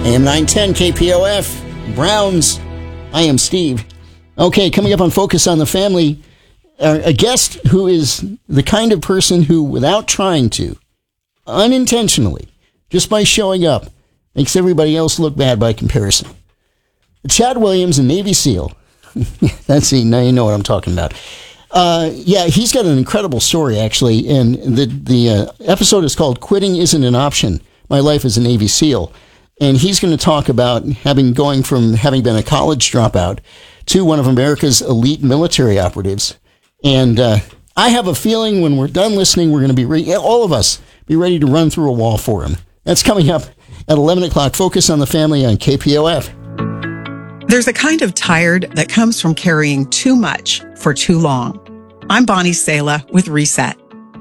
AM 910 KPOF, Browns. I am Steve. Okay, coming up on Focus on the Family, a guest who is the kind of person who, without trying to, unintentionally, just by showing up, makes everybody else look bad by comparison. Chad Williams, a Navy SEAL. Now you know what I'm talking about. He's got an incredible story, actually, and the episode is called Quitting Isn't an Option, My Life as a Navy SEAL. And he's going to talk about going from having been a college dropout to one of America's elite military operatives. And I have a feeling when we're done listening, we're going to be all of us be ready to run through a wall for him. That's coming up at 11 o'clock. Focus on the Family on KPOF. There's a kind of tired that comes from carrying too much for too long. I'm Bonnie Sala with Reset.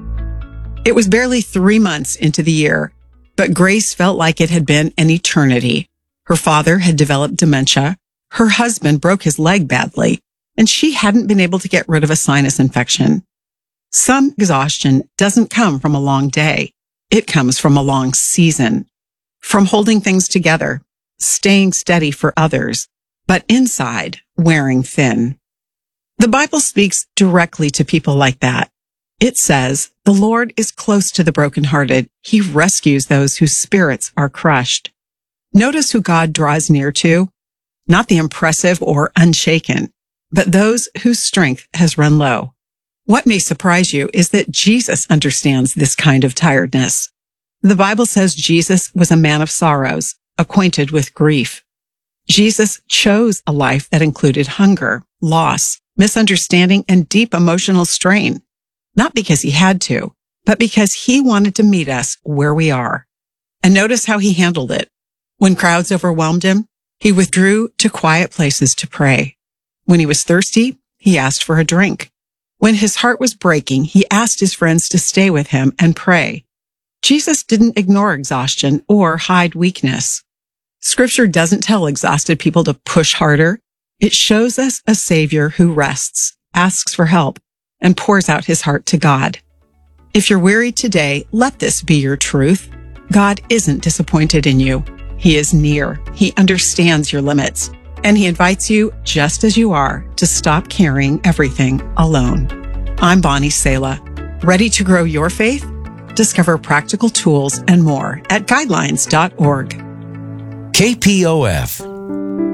It was barely 3 months into the year, but Grace felt like it had been an eternity. Her father had developed dementia. Her husband broke his leg badly, and she hadn't been able to get rid of a sinus infection. Some exhaustion doesn't come from a long day. It comes from a long season, from holding things together, staying steady for others, but inside wearing thin. The Bible speaks directly to people like that. It says, "The Lord is close to the brokenhearted. He rescues those whose spirits are crushed." Notice who God draws near to, not the impressive or unshaken, but those whose strength has run low. What may surprise you is that Jesus understands this kind of tiredness. The Bible says Jesus was a man of sorrows, acquainted with grief. Jesus chose a life that included hunger, loss, misunderstanding, and deep emotional strain, not because he had to, but because he wanted to meet us where we are. And notice how he handled it. When crowds overwhelmed him, he withdrew to quiet places to pray. When he was thirsty, he asked for a drink. When his heart was breaking, he asked his friends to stay with him and pray. Jesus didn't ignore exhaustion or hide weakness. Scripture doesn't tell exhausted people to push harder. It shows us a Savior who rests, asks for help, and pours out his heart to God. If you're weary today, let this be your truth. God isn't disappointed in you. He is near. He understands your limits. And he invites you, just as you are, to stop carrying everything alone. I'm Bonnie Sala. Ready to grow your faith? Discover practical tools and more at guidelines.org. KPOF